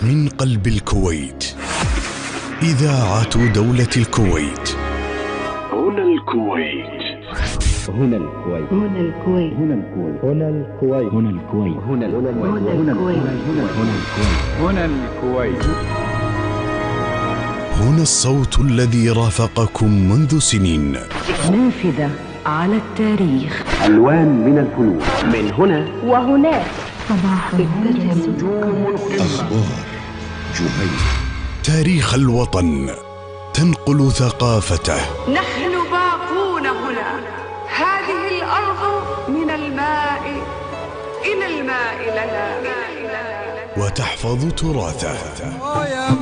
من قلب الكويت، إذاعة دولة الكويت. هنا الكويت. هنا الكويت. هنا الكويت. هنا الكويت. هنا الكويت. هنا الكويت. هنا الكويت. هنا الكويت. هنا الصوت الذي رافقكم منذ سنين، نافذة على التاريخ، ألوان من الفنون. من هنا وهناك صباح أخبار جهينة، تاريخ الوطن تنقل ثقافته. نحن باقون هنا، هذه الأرض من الماء إلى الماء لنا، وتحفظ تراثه.